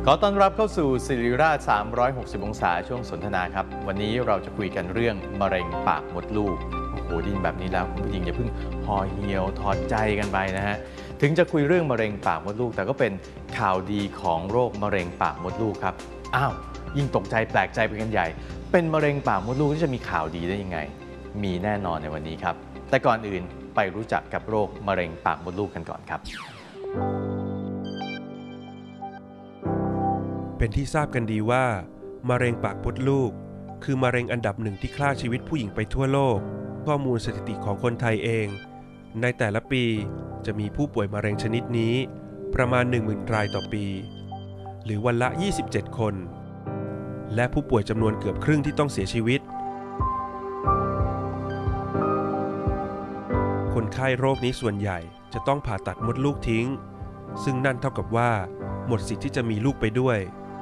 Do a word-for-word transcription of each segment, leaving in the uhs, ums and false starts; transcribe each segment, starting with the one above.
ขอต้อนรับเข้าสู่ศิริราชสามร้อยหกสิบองศาช่วงสนทนาครับวันนี้เราจะคุยกันเรื่องมะเร็งปากมดลูกโอ้โหดินแบบนี้แล้วคุณผู้หญิงอย่าเพิ่งห่อเหี่ยวถอดใจกันไปนะฮะถึงจะคุยเรื่องมะเร็งปากมดลูกแต่ก็เป็นข่าวดีของโรคมะเร็งปากมดลูกครับอ้าวยิ่งตกใจแปลกใจไปกันใหญ่เป็นมะเร็งปากมดลูกที่จะมีข่าวดีได้ยังไงมีแน่นอนในวันนี้ครับแต่ก่อนอื่นไปรู้จักกับโรคมะเร็งปากมดลูกกันก่อนครับเป็นที่ทราบกันดีว่ามะเร็งปากมดลูกคือมะเร็งอันดับหนึ่งที่ฆ่าชีวิตผู้หญิงไปทั่วโลกข้อมูลสถิติของคนไทยเองในแต่ละปีจะมีผู้ป่วยมะเร็งชนิดนี้ประมาณ หนึ่งหมื่น รายต่อปีหรือวันละยี่สิบเจ็ดคนและผู้ป่วยจำนวนเกือบครึ่งที่ต้องเสียชีวิตคนไข้โรคนี้ส่วนใหญ่จะต้องผ่าตัดมดลูกทิ้งซึ่งนั่นเท่ากับว่าหมดสิทธิ์ที่จะมีลูกไปด้วย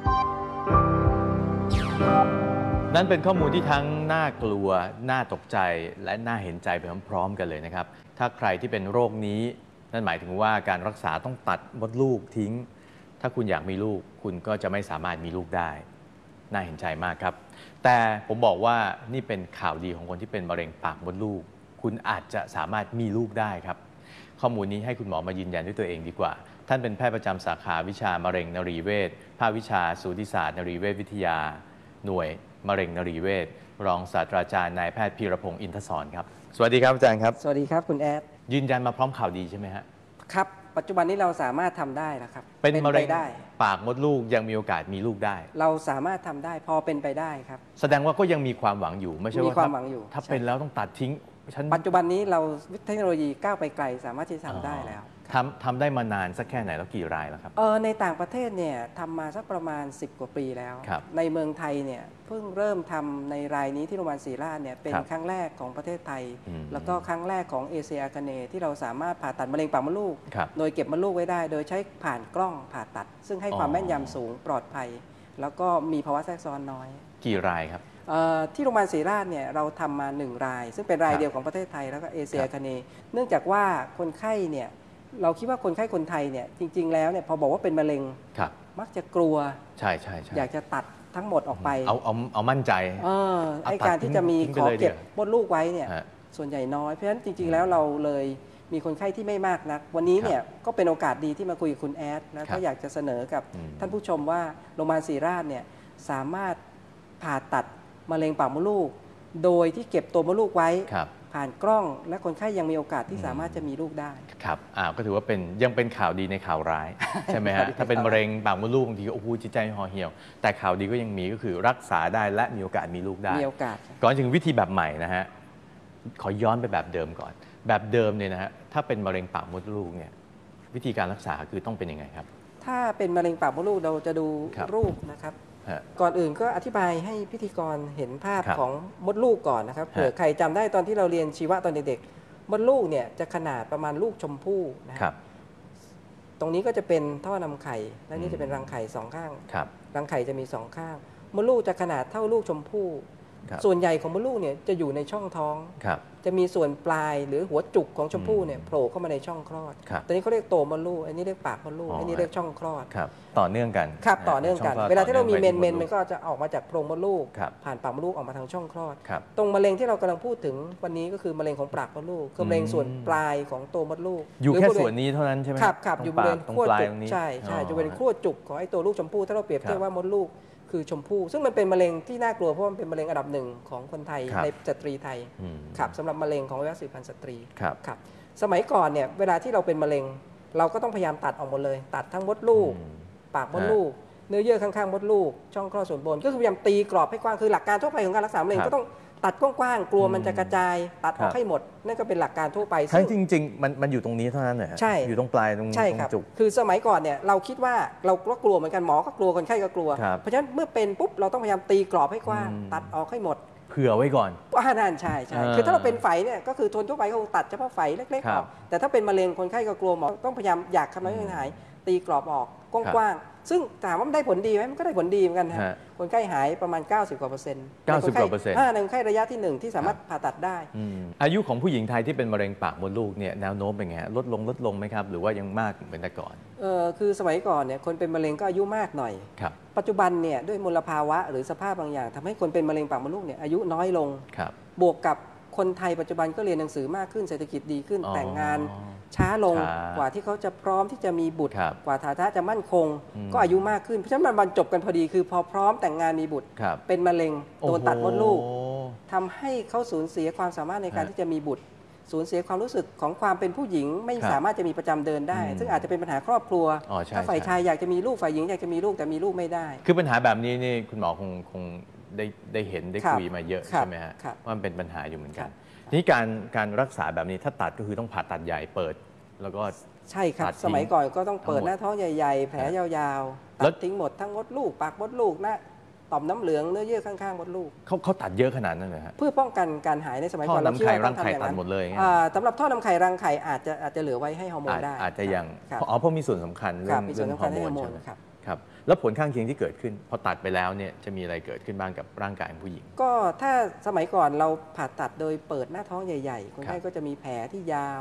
นั่นเป็นข้อมูลที่ทั้งน่ากลัวน่าตกใจและน่าเห็นใจไปพร้อมๆกันเลยนะครับถ้าใครที่เป็นโรคนี้นั่นหมายถึงว่าการรักษาต้องตัดมดลูกทิ้งถ้าคุณอยากมีลูกคุณก็จะไม่สามารถมีลูกได้น่าเห็นใจมากครับแต่ผมบอกว่านี่เป็นข่าวดีของคนที่เป็นมะเร็งปากมดลูกคุณอาจจะสามารถมีลูกได้ครับข้อมูลนี้ให้คุณหมอมายืนยันด้วยตัวเองดีกว่าท่านเป็นแพทย์ประจำสาขาวิชามะเร็งนรีเวชภาควิชาสูติศาสตร์นรีเวชวิทยาหน่วยมะเร็งนรีเวชรองศาสตราจารย์นายแพทย์พีรพงศ์อินทศรครับสวัสดีครับอาจารย์ครับสวัสดีครับคุณแอดยืนยันมาพร้อมข่าวดีใช่ไหมฮะครับปัจจุบันนี้เราสามารถทำได้แล้วครับเป็นมะเร็งปากมดลูกยังมีโอกาสมีลูกได้เราสามารถทำได้พอเป็นไปได้ครับแสดงว่าก็ยังมีความหวังอยู่ไม่ใช่ว่ามีความหวังอยู่ถ้าเป็นแล้วต้องตัดทิ้งปัจจุบันนี้เราเทคโนโลยีก้าวไปไกลสามารถที่จะทำได้แล้วทำทำได้มานานสักแค่ไหนแล้วกี่รายแล้วครับเออในต่างประเทศเนี่ยทำมาสักประมาณสิบกว่าปีแล้วในเมืองไทยเนี่ยเพิ่งเริ่มทำในรายนี้ที่โรงพยาบาลศรีราชเนี่ยเป็นครั้งแรกของประเทศไทยแล้วก็ครั้งแรกของเอเชียอาคเนย์ที่เราสามารถผ่าตัดมะเร็งปากมดลูกโดยเก็บมดลูกไว้ได้โดยใช้ผ่านกล้องผ่าตัดซึ่งให้ความแม่นยำสูงปลอดภัยแล้วก็มีภาวะแทรกซ้อนน้อยกี่รายครับที่โรงพยาบาลศรีราชเนี่ยเราทำมาหนึ่งรายซึ่งเป็นรายเดียวของประเทศไทยแล้วก็เอเชียอาคเนย์เนื่องจากว่าคนไข้เนี่ยเราคิดว่าคนไข้คนไทยเนี่ยจริงๆแล้วเนี่ยพอบอกว่าเป็นมะเร็งมักจะกลัวใช่ใช่อยากจะตัดทั้งหมดออกไปเอาเอาเอามั่นใจเออไอการที่จะมีขอเก็บมดลูกไว้เนี่ยส่วนใหญ่น้อยเพราะฉะนั้นจริงๆแล้วเราเลยมีคนไข้ที่ไม่มากนักวันนี้เนี่ยก็เป็นโอกาสดีที่มาคุยกับคุณแอดแล้วก็อยากจะเสนอกับท่านผู้ชมว่าโรงพยาบาลศรีราชเนี่ยสามารถผ่าตัดมะเร็งปากมดลูกโดยที่เก็บตัวมดลูกไว้ผ่านกล้องและคนไข้ยังมีโอกาสที่สามารถจะมีลูกได้ครับอ่าก็ถือว่าเป็นยังเป็นข่าวดีในข่าวร้ายใช่ไหมฮะ ถ้าเป็นมะเร็งปากมดลูกบางทีก็โอ้โหจิตใจห่อเหี่ยวแต่ข่าวดีก็ยังมีก็คือรักษาได้และมีโอกาสมีลูกได้มีโอกาสก่อนถึงวิธีแบบใหม่นะฮะขอย้อนไปแบบเดิมก่อนแบบเดิมเนี่ยนะฮะถ้าเป็นมะเร็งปากมดลูกเนี่ยวิธีการรักษาคือต้องเป็นยังไงครับถ้าเป็นมะเร็งปากมดลูกเราจะดูรูปนะครับก่อนอื่นก็อธิบายให้พิธีกรเห็นภาพของมดลูกก่อนนะครับเผื่อใครจำได้ตอนที่เราเรียนชีวะตอนเด็กๆมดลูกเนี่ยจะขนาดประมาณลูกชมพู่นะครับตรงนี้ก็จะเป็นท่อนำไข่และนี่จะเป็นรังไข่สองข้างรังไข่จะมีสองข้างมดลูกจะขนาดเท่าลูกชมพู่ส่วนใหญ่ของมดลูกเนี่ยจะอยู่ในช่องท้องจะมีส่วนปลายหรือหัวจุกของชมพู่เนี่ยโผล่เข้ามาในช่องคลอดตอนนี้เขาเรียกโตมดลูกอันนี้เรียกปากมดลูกอันนี้เรียกช่องคลอดต่อเนื่องกันครับต่อเนื่องกันเวลาที่เรามีเมนเมนมันก็จะออกมาจากโพรงมดลูกผ่านปากมดลูกออกมาทางช่องคลอดตรงมะเร็งที่เรากำลังพูดถึงวันนี้ก็คือมะเร็งของปากมดลูกคือมะเร็งส่วนปลายของตัวมดลูกอยู่แค่ส่วนนี้เท่านั้นใช่ไหมครับครับอยู่บริเวณขั้วจุกใช่ใช่จะเป็นขั้วจุกของไอ้ตัวลูกชมพู่ถ้าเราเปรียบเทียบว่ามดลูกคือชมพู่ซึ่งมันเป็นมะเร็งที่น่ากลัวเพราะมันเป็นมะเร็งอันดับหนึ่งของคนไทยในสตรีไทยครับสำหรับมะเร็งของอวัยวะสืบพันธุ์สตรีครับสมัยก่อนเนี่ยเวลาที่เราเป็นมะเร็งเราก็ต้องพยายามตัดออกหมดเลยตัดทั้งมดลูกปากมดลูกเนื้อเยื่อข้างๆมดลูกช่องคลอดส่วนบนก็คือพยายามตีกรอบให้กว้างคือหลักการทั่วไปของการรักษามะเร็งก็ต้องตัดกว้างๆกลัวมันจะกระจายตัดออกให้หมดนั่นก็เป็นหลักการทั่วไปซึ่งจริงๆมันมันอยู่ตรงนี้เท่านั้นเหรอใช่อยู่ตรงปลายตรงจุกคือสมัยก่อนเนี่ยเราคิดว่าเราก็กลัวเหมือนกันหมอก็กลัวคนไข้ก็กลัวเพราะฉะนั้นเมื่อเป็นปุ๊บเราต้องพยายามตีกรอบให้กว้างตัดออกให้หมดเผื่อไว้ก่อนว่านั่นใช่ใช่คือถ้าเราเป็นไฝเนี่ยก็คือทนทั่วไปก็คงตัดเฉพาะไฝเล็กๆออกแต่ถ้าเป็นมะเร็งคนไข้ก็กลัวหมอต้องพยายามอยากทำให้มันหายตีกรอบออกกว้างซึ่งถามว่ามันได้ผลดีไหมมันก็ได้ผลดีเหมือนกันฮะคนไข้หายประมาณ เก้าสิบ กว่าเปอร์เซ็นต์เก้าสิบกว่าเปอร์เซ็นต์ในคนไข้ระยะที่หนึ่งที่สามารถผ่าตัดได้อายุของผู้หญิงไทยที่เป็นมะเร็งปากมดลูกเนี่ยแนวโน้มเป็นไงลดลงลดลงไหมครับหรือว่ายังมากเหมือนแต่ก่อนเออคือสมัยก่อนเนี่ยคนเป็นมะเร็งก็อายุมากหน่อยครับปัจจุบันเนี่ยด้วยมลภาวะหรือสภาพบางอย่างทำให้คนเป็นมะเร็งปากมดลูกเนี่ยอายุน้อยลงครับบวกกับคนไทยปัจจุบันก็เรียนหนังสือมากขึ้นเศรษฐกิจดีขึ้นแต่งงานช้าลงกว่าที่เขาจะพร้อมที่จะมีบุตรกว่าฐานะจะมั่นคงก็อายุมากขึ้นเพราะฉะนั้นมันบรรจบกันพอดีคือพอพร้อมแต่งงานมีบุตรเป็นมะเร็งโดนตัดมดลูกทำให้เขาสูญเสียความสามารถในการที่จะมีบุตรสูญเสียความรู้สึกของความเป็นผู้หญิงไม่สามารถจะมีประจำเดือนได้ซึ่งอาจจะเป็นปัญหาครอบครัวถ้าฝ่ายชายอยากจะมีลูกฝ่ายหญิงอยากจะมีลูกแต่มีลูกไม่ได้คือปัญหาแบบนี้นี่คุณหมอคงคงได้ได้เห็นได้คุยมาเยอะใช่ไหมฮะว่ามันเป็นปัญหาอยู่เหมือนกันนี่การการรักษาแบบนี้ถ้าตัดก็คือต้องผ่าตัดใหญ่เปิดแล้วก็ใช่ครับสมัยก่อนก็ต้องเปิดหน้าท้องใหญ่ๆแผลยาวๆตัดทิ้งหมดทั้งมดลูกปากมดลูกหน้าต่อมน้ำเหลืองเนื้อเยื่อข้างๆมดลูกเขาเขาตัดเยอะขนาดนั้นเลยฮะเพื่อป้องกันการหายในสมัยก่อนเราคิดว่าต้องทำอย่างนั้นหมดเลยสำหรับท่อนำไข่รังไข่อาจจะอาจจะเหลือไว้ให้ฮอร์โมนได้อาจจะยังอ๋อเพราะมีส่วนสำคัญเรื่องเรื่องฮอร์โมนครับครับแล้วผลข้างเคียงที่เกิดขึ้นพอตัดไปแล้วเนี่ยจะมีอะไรเกิดขึ้นบ้างกับร่างกายของผู้หญิงก็ถ้าสมัยก่อนเราผ่าตัดโดยเปิดหน้าท้องใหญ่ๆคนไข้ก็จะมีแผลที่ยาว